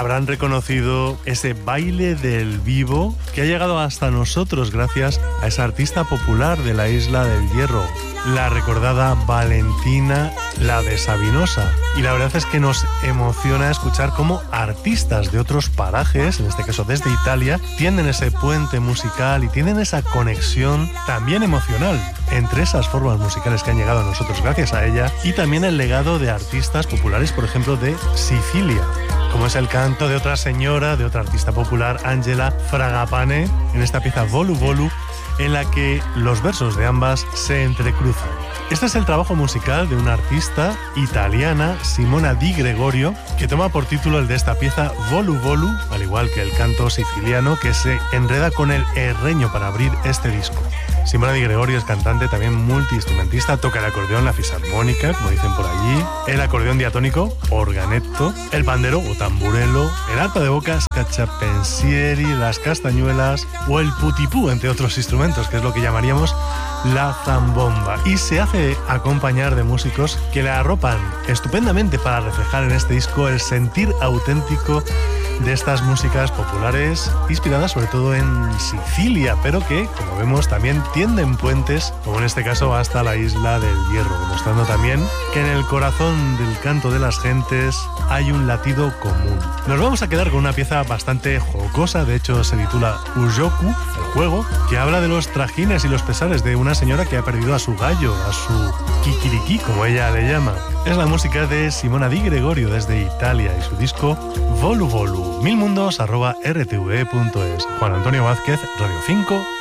habrán reconocido ese baile del vivo que ha llegado hasta nosotros gracias a esa artista popular de la Isla del Hierro, la recordada Valentina la de Sabinosa. Y la verdad es que nos emociona escuchar cómo artistas de otros parajes, en este caso desde Italia, tienen ese puente musical y tienen esa conexión también emocional entre esas formas musicales que han llegado a nosotros gracias a ella y también el legado de artistas populares, por ejemplo, de Sicilia, como es el canto de otra señora, de otra artista popular, Angela Fragapane, en esta pieza Volu Volu, en la que los versos de ambas se entrecruzan. Este es el trabajo musical de una artista italiana, Simona Di Gregorio, que toma por título el de esta pieza Volu Volu, al igual que el canto siciliano que se enreda con el erreño para abrir este disco. Simona Di Gregorio es cantante, también multiinstrumentista, toca el acordeón, la fisarmónica, como dicen por allí, el acordeón diatónico, organetto, el pandero o tamburello, el arpa de boca, scacciapensieri, las castañuelas o el putipú, entre otros instrumentos, que es lo que llamaríamos la zambomba. Y se hace acompañar de músicos que la arropan estupendamente para reflejar en este disco el sentir auténtico de estas músicas populares, inspiradas sobre todo en Sicilia, pero que, como vemos, también tienden puentes, como en este caso hasta la Isla del Hierro, demostrando también que en el corazón del canto de las gentes hay un latido común. Nos vamos a quedar con una pieza bastante jocosa, de hecho se titula Ujoku, el juego, que habla de los trajines y los pesares de una señora que ha perdido a su gallo, a su kikiriki, como ella le llama. Es la música de Simona Di Gregorio desde Italia y su disco Volu Volu. milmundos@rtve.es. Juan Antonio Vázquez, Radio 5.